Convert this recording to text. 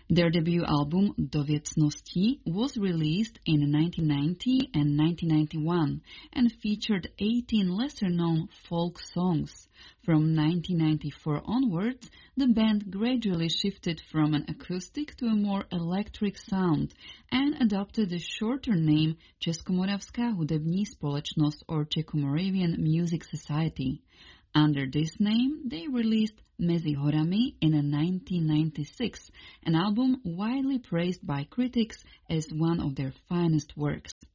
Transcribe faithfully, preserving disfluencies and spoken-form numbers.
Their debut album Do Viecnosti was released in nineteen ninety and nineteen ninety-one and featured eighteen lesser-known folk songs. From nineteen ninety-four onwards, the band gradually shifted from an acoustic to a more electric sound and adopted the shorter name Českomoravská hudební společnost or Czech-Moravian Music Society. Under this name, they released Mezi horami in nineteen ninety-six, an album widely praised by critics as one of their finest works.